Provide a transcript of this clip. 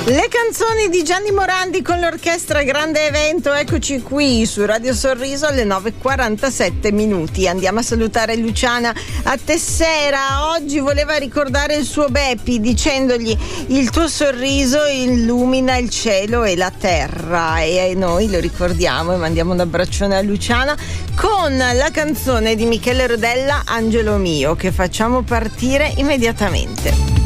Le canzoni di Gianni Morandi con l'orchestra Grande Evento, eccoci qui su Radio Sorriso alle 9:47 minuti. Andiamo a salutare Luciana a Tessera. Oggi voleva ricordare il suo Beppi dicendogli: il tuo sorriso illumina il cielo e la terra, e noi lo ricordiamo e mandiamo un abbraccione a Luciana con la canzone di Michele Rodella, Angelo mio, che facciamo partire immediatamente.